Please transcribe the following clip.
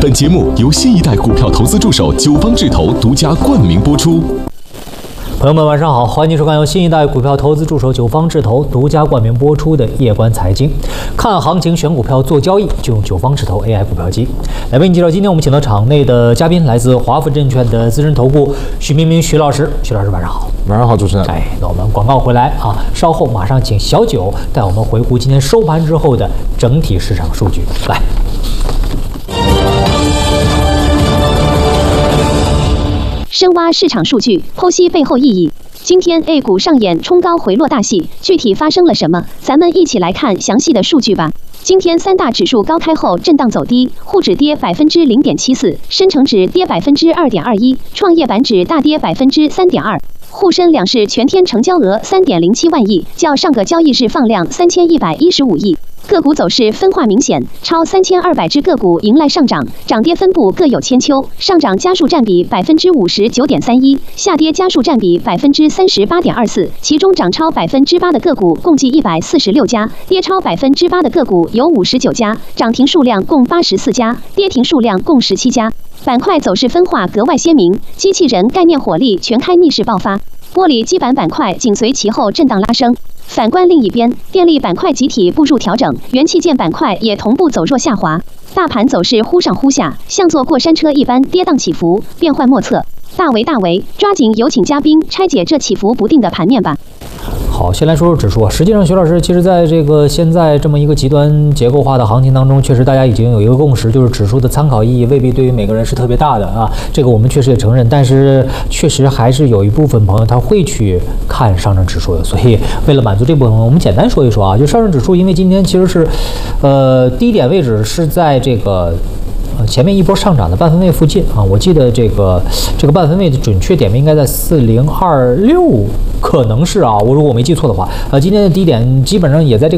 本节目由新一代股票投资助手九方智投独家冠名播出。 朋友们，晚上好，欢迎收看由新一代股票投资助手九方智投独家冠名播出的夜观财经。看行情选股票做交易，就用九方智投 AI 股票机。来为你介绍，今天我们请到场内的嘉宾，来自华富证券的资深投顾许明明许老师。许老师晚上好。 晚上好，主持人。 那我们广告回来啊，稍后马上请小九带我们回顾今天收盘之后的整体市场数据。来。 深挖市场数据，剖析背后意义。今天 A 股上演冲高回落大戏，具体发生了什么？咱们一起来看详细的数据吧。今天三大指数高开后震荡走低，沪指跌0.74%，深成指跌2.21%，创业板指大跌3.2%。沪深两市全天成交额3.07万亿，较上个交易日放量3115亿。个股走势分化明显，超3200只个股迎来上涨，涨跌分布各有千秋。上涨家数占比59.31%，下跌家数占比38.24%。其中涨超8%的个股共计146家，跌超8%的个股有59家，涨停数量共84家，跌停数量共17家。板块走势分化格外鲜明，机器人概念火力全开逆势爆发，玻璃基板板块紧随其后震荡拉升。反观另一边，电力板块集体步入调整，元器件板块也同步走弱下滑。大盘走势忽上忽下，像坐过山车一般跌宕起伏，变幻莫测。大为，抓紧有请嘉宾拆解这起伏不定的盘面吧。 好，先来说说指数啊。实际上，徐老师，其实在这个现在这么一个极端结构化的行情当中，确实大家已经有一个共识，就是指数的参考意义未必对于每个人是特别大的啊。这个我们确实也承认，但是确实还是有一部分朋友他会去看上证指数的。所以为了满足这部分，我们简单说一说啊。就上证指数，因为今天其实是，低点位置是在这个。前面一波上涨的半分位附近啊，我记得这个半分位的准确点位应该在4026，可能是啊，如果我没记错的话，今天的低点基本上也在这